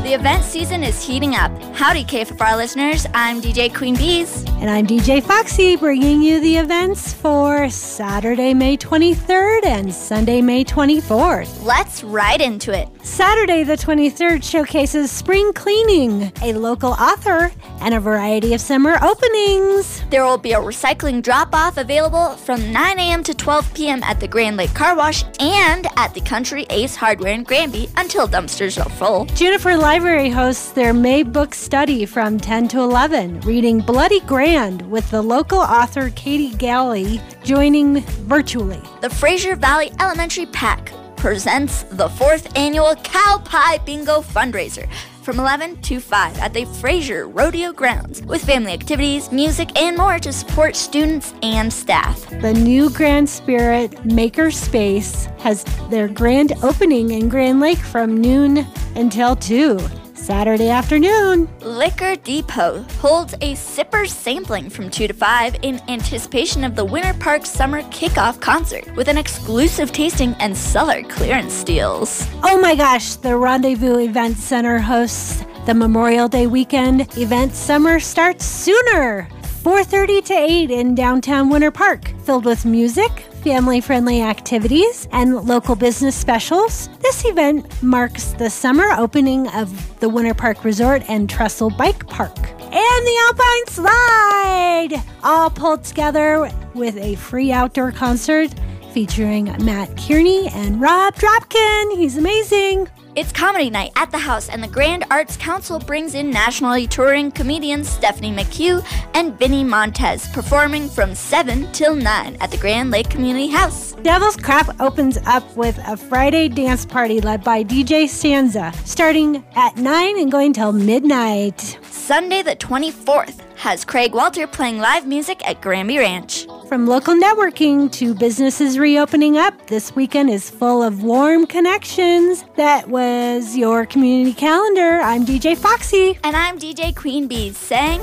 The event season is heating up. Howdy, KFFR listeners. I'm DJ Queen Bees. And I'm DJ Foxy, bringing you the events for Saturday, May 23rd and Sunday, May 24th. Let's right into it. Saturday, the 23rd, showcases spring cleaning, a local author, and a variety of summer openings. There will be a recycling drop-off available from 9 a.m. to 12 p.m. at the Grand Lake Car Wash and at the Country Ace Hardware in Granby until dumpsters are full. Juniper Library hosts their May book study from 10 to 11, reading Bloody Grand with the local author Katie Galley joining virtually. The Fraser Valley Elementary PAC presents the 4th annual Cow Pie Bingo fundraiser from 11 to 5 at the Fraser Rodeo Grounds with family activities, music, and more to support students and staff. The new Grand Spirit Maker Space has their grand opening in Grand Lake from noon until 2. Saturday afternoon. Liquor Depot holds a sipper sampling from 2 to 5 in anticipation of the Winter Park Summer Kickoff Concert with an exclusive tasting and cellar clearance deals. Oh my gosh, the Rendezvous Event Center hosts the Memorial Day weekend event. Summer starts sooner. 4:30 to 8 in downtown Winter Park, filled with music, family-friendly activities, and local business specials. This event marks the summer opening of the Winter Park Resort and Trestle Bike Park. And the Alpine Slide! All pulled together with a free outdoor concert featuring Matt Kearney and Rob Dropkin. He's amazing. It's comedy night at the house, and the Grand Arts Council brings in nationally touring comedians Stephanie McHugh and Vinny Montez, performing from 7 till 9 at the Grand Lake Community House. Devil's Crap opens up with a Friday dance party led by DJ Stanza, starting at 9 and going till midnight. Sunday the 24th has Craig Walter playing live music at Granby Ranch. From local networking to businesses reopening up, this weekend is full of warm connections. That was your community calendar. I'm DJ Foxy. And I'm DJ Queen Bees saying,